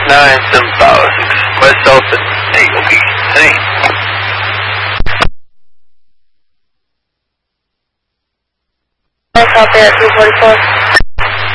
97506, West Delta, Eagle Beach, St. Out there at 244.